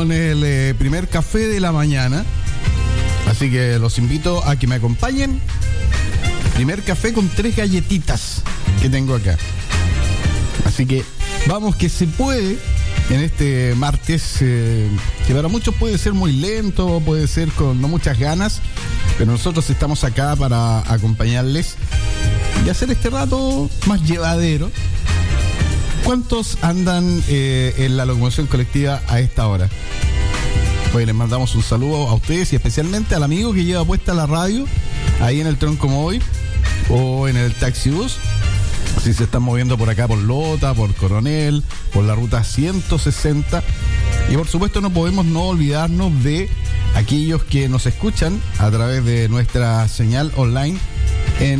con el primer café de la mañana. Así que los invito a que me acompañen. Primer café con 3 galletitas que tengo acá. Así que vamos que se puede en este martes, que para muchos puede ser muy lento, puede ser con no muchas ganas, pero nosotros estamos acá para acompañarles y hacer este rato más llevadero. ¿Cuántos andan en la locomoción colectiva a esta hora? Hoy les mandamos un saludo a ustedes y especialmente al amigo que lleva puesta la radio ahí en el tronco móvil o en el taxi bus. Si se están moviendo por acá por Lota, por Coronel, por la ruta 160. Y por supuesto no podemos no olvidarnos de aquellos que nos escuchan a través de nuestra señal online en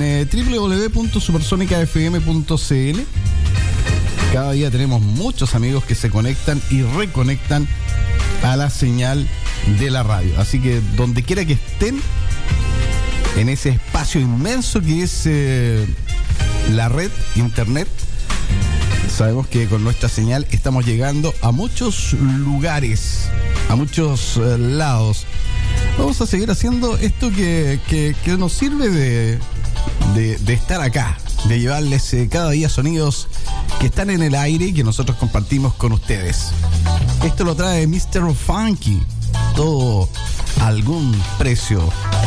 www.supersonicafm.cl. Cada día tenemos muchos amigos que se conectan y reconectan a la señal de la radio. Así que donde quiera que estén, en ese espacio inmenso que es la red, internet, sabemos que con nuestra señal estamos llegando a muchos lugares, a muchos lados. Vamos a seguir haciendo esto que nos sirve de estar acá, de llevarles cada día sonidos que están en el aire y que nosotros compartimos con ustedes. Esto lo trae Mr. Funky, todo a algún precio.